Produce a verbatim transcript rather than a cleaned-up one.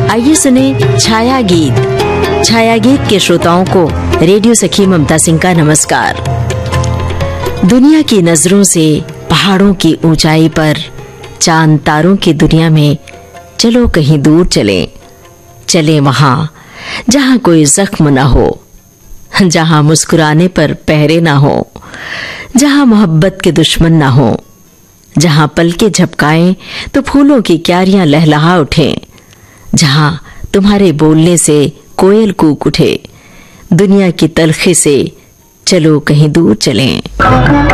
आइए सुने छाया गीत। छाया गीत के श्रोताओं को रेडियो सखी ममता सिंह का नमस्कार। दुनिया की नजरों से पहाड़ों की ऊंचाई पर, चांद तारों की दुनिया में चलो कहीं दूर चलें। चले वहां जहां कोई जख्म न हो, जहां मुस्कुराने पर पहरे ना हो, जहां मोहब्बत के दुश्मन ना हो, जहां पलके झपकाएं तो फूलों की क्यारियां लहलहा उठें, जहां तुम्हारे बोलने से कोयल कूक उठे। दुनिया की तलखी से चलो कहीं दूर चलें।